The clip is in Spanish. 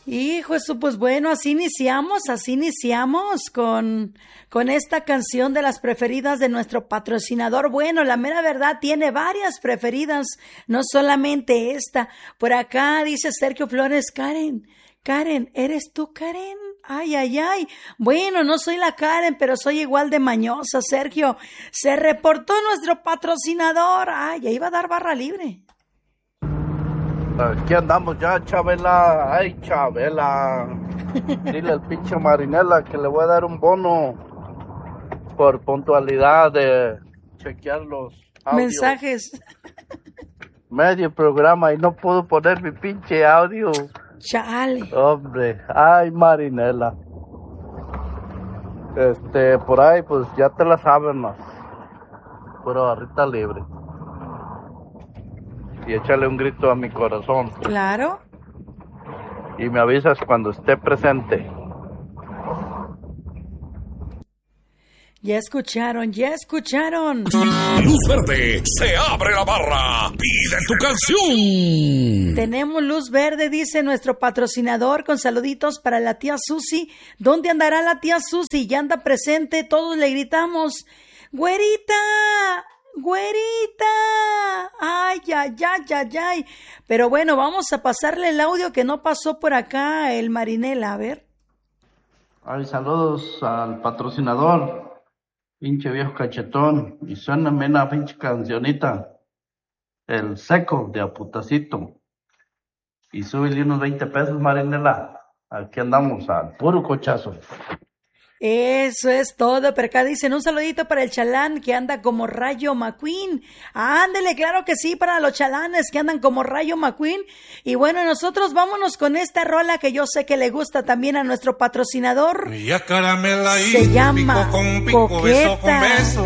Hijo, eso pues bueno, así iniciamos con esta canción de las preferidas de nuestro patrocinador. Bueno, la mera verdad tiene varias preferidas, no solamente esta. Por acá dice Sergio Flores, Karen, ¿eres tú, Karen? Ay, ay, ay. Bueno, no soy la Karen, pero soy igual de mañosa, Sergio. Se reportó nuestro patrocinador. Ay, ahí va a dar barra libre. Aquí andamos ya, Chabela. Ay, Chabela. Dile al pinche Marinela que le voy a dar un bono por puntualidad de chequear los audios. Mensajes. Medio programa y no puedo poner mi pinche audio. Chale. Hombre, ay, Marinela. Por ahí, pues ya te la saben más. Pero ahorita libre. Y échale un grito a mi corazón. Claro. Y me avisas cuando esté presente. Ya escucharon. Luz verde, se abre la barra. Pide tu canción. Tenemos luz verde, dice nuestro patrocinador, con saluditos para la tía Susi. ¿Dónde andará la tía Susi? Ya anda presente, todos le gritamos, ¡güerita! ¡Güerita! ¡Ay, ay, ay, ay, ay! Pero bueno, vamos a pasarle el audio que no pasó por acá el Marinela, a ver. Ay, saludos al patrocinador, pinche viejo cachetón, y suéname una pinche cancionita, El Seco de Aputacito, y súbele unos 20 pesos, Marinela. Aquí andamos al puro cochazo. Eso es todo, pero acá dicen un saludito para el chalán que anda como Rayo McQueen. Ándele, claro que sí, para los chalanes que andan como Rayo McQueen. Y bueno, nosotros vámonos con esta rola que yo sé que le gusta también a nuestro patrocinador. Se llama pico con pico, beso con Coqueta. beso.